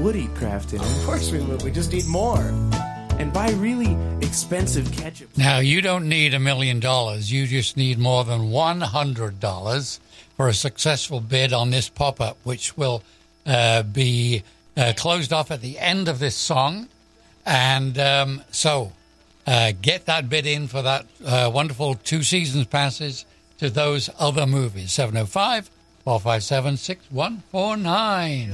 would eat Kraft dinner. Of course we would. We just need more. And buy really expensive ketchup. Now, you don't need $1 million. You just need more than $100 for a successful bid on this pop-up, which will be closed off at the end of this song. And so get that bid in for that wonderful 2 seasons passes to those other movies. 705-457-6149.